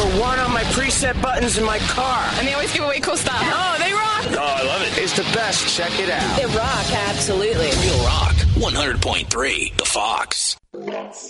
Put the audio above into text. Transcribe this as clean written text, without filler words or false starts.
number one on my preset buttons in my car. And they always give away cool stuff. Oh, they rock. Oh, I love it. It's the best. Check it out. They rock, absolutely. Real Rock, 100.3 The Fox.